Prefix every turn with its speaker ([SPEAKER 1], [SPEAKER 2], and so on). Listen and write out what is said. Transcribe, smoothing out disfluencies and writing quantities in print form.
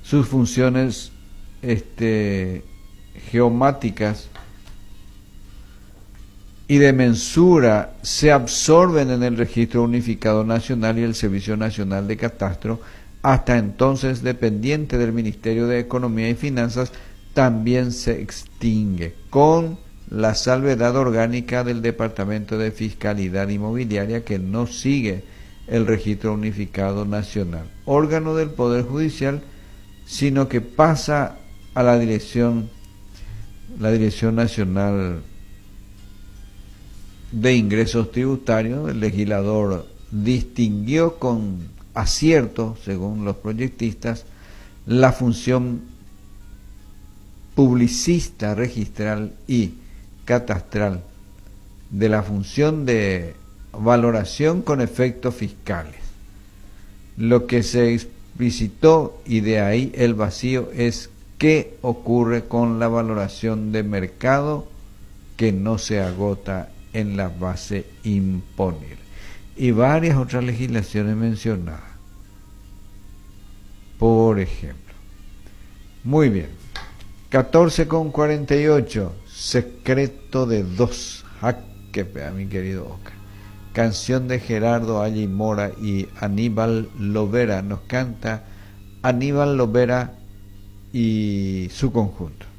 [SPEAKER 1] sus funciones geomáticas y de mensura se absorben en el Registro Unificado Nacional y el Servicio Nacional de Catastro, hasta entonces dependiente del Ministerio de Economía y Finanzas, también se extingue, con la salvedad orgánica del Departamento de Fiscalidad Inmobiliaria, que no sigue el Registro Unificado Nacional, órgano del Poder Judicial, sino que pasa a la Dirección Nacional de Ingresos Tributarios. El legislador distinguió con acierto, según los proyectistas, la función publicista, registral y catastral de la función de valoración con efectos fiscales. Lo que se explicitó, y de ahí el vacío, es qué ocurre con la valoración de mercado que no se agota en la base imponible, y varias otras legislaciones mencionadas, por ejemplo. Muy bien. 14:48, Secreto de Dos. Jaque pea, mi querido Oscar. Canción de Gerardo Allí Mora y Aníbal Lovera. Nos canta Aníbal Lovera y su conjunto.